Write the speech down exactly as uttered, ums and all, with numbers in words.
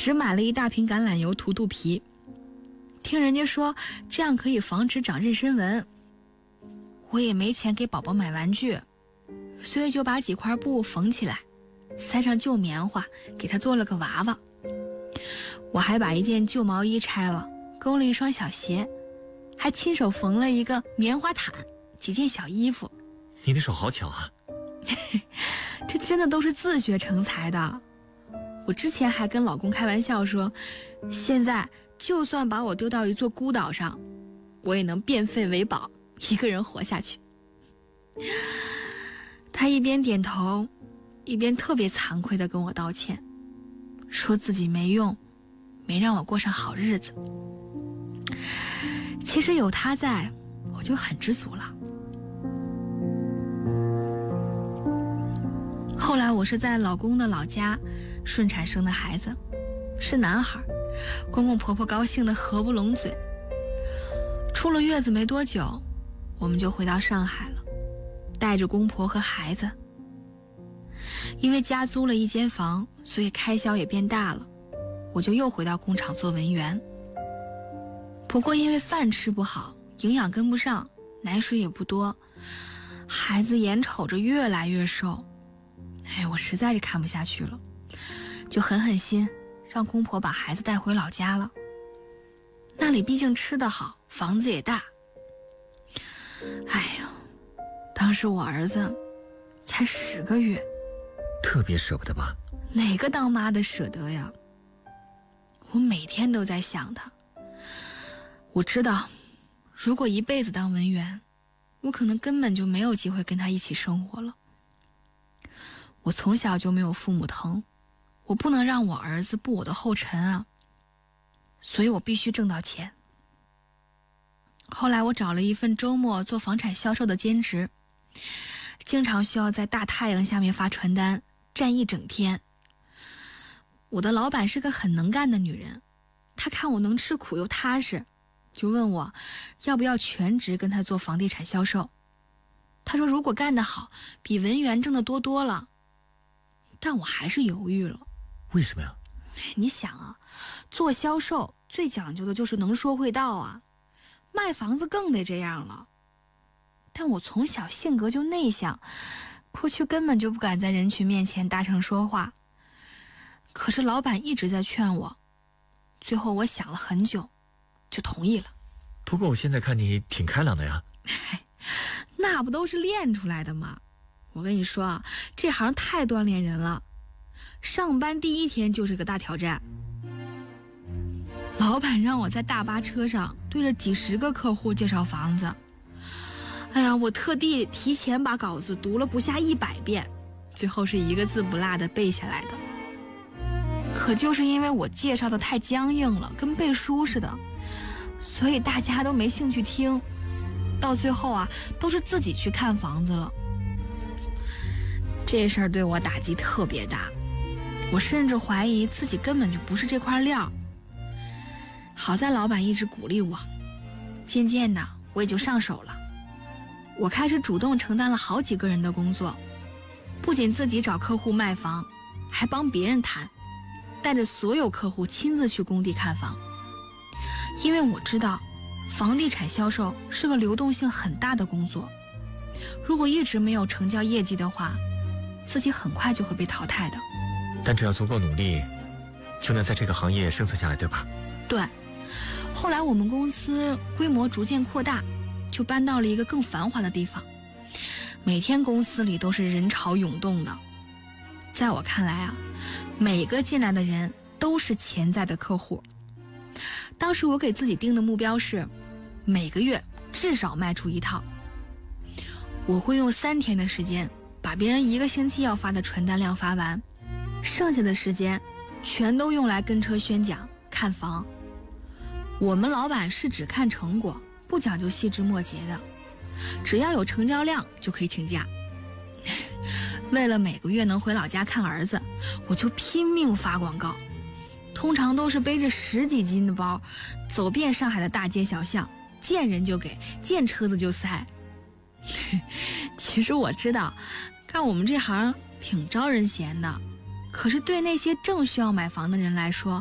只买了一大瓶橄榄油涂肚皮，听人家说这样可以防止长妊娠纹。我也没钱给宝宝买玩具，所以就把几块布缝起来，塞上旧棉花，给他做了个娃娃。我还把一件旧毛衣拆了，勾了一双小鞋，还亲手缝了一个棉花毯，几件小衣服。 你的手好巧啊。 这真的都是自学成才的。我之前还跟老公开玩笑说，现在就算把我丢到一座孤岛上，我也能变废为宝，一个人活下去。他一边点头，一边特别惭愧地跟我道歉，说自己没用，没让我过上好日子。其实有他在，我就很知足了。后来我是在老公的老家顺产生的孩子，是男孩，公公婆婆高兴得合不拢嘴。出了月子没多久，我们就回到上海了，带着公婆和孩子。因为家租了一间房，所以开销也变大了，我就又回到工厂做文员。不过因为饭吃不好，营养跟不上，奶水也不多，孩子眼瞅着越来越瘦，哎，我实在是看不下去了，就狠狠心让公婆把孩子带回老家了。那里毕竟吃得好，房子也大。哎呀，当时我儿子才十个月， 特别舍不得吧？ 哪个当妈的舍得呀？我每天都在想他。我知道，如果一辈子当文员，我可能根本就没有机会跟他一起生活了。我从小就没有父母疼，我不能让我儿子步我的后尘啊，所以我必须挣到钱。后来我找了一份周末做房产销售的兼职，经常需要在大太阳下面发传单，站一整天。我的老板是个很能干的女人，她看我能吃苦又踏实，就问我要不要全职跟她做房地产销售。她说如果干得好，比文员挣得多多了。但我还是犹豫了。 为什么呀？ 你想啊，做销售最讲究的就是能说会道啊，卖房子更得这样了。但我从小性格就内向，过去根本就不敢在人群面前大声说话。可是老板一直在劝我，最后我想了很久，就同意了。 不过我现在看你挺开朗的呀。 那不都是练出来的吗？我跟你说啊，这行太锻炼人了，上班第一天就是个大挑战。老板让我在大巴车上对着几十个客户介绍房子，哎呀，我特地提前把稿子读了不下一百遍，最后是一个字不落的背下来的。可就是因为我介绍的太僵硬了，跟背书似的，所以大家都没兴趣听，到最后啊，都是自己去看房子了。这事儿对我打击特别大，我甚至怀疑自己根本就不是这块料。好在老板一直鼓励我，渐渐的我也就上手了。我开始主动承担了好几个人的工作，不仅自己找客户卖房，还帮别人谈，带着所有客户亲自去工地看房。因为我知道房地产销售是个流动性很大的工作，如果一直没有成交业绩的话，自己很快就会被淘汰的。 但只要足够努力，就能在这个行业生存下来，对吧？ 对。后来我们公司规模逐渐扩大，就搬到了一个更繁华的地方，每天公司里都是人潮涌动的。在我看来啊，每个进来的人都是潜在的客户。当时我给自己定的目标是每个月至少卖出一套。我会用三天的时间把别人一个星期要发的传单量发完，剩下的时间全都用来跟车宣讲看房。我们老板是只看成果，不讲究细枝末节的，只要有成交量就可以请假。为了每个月能回老家看儿子，我就拼命发广告，通常都是背着十几斤的包，走遍上海的大街小巷，见人就给，见车子就塞。其实我知道干我们这行挺招人嫌的，可是对那些正需要买房的人来说，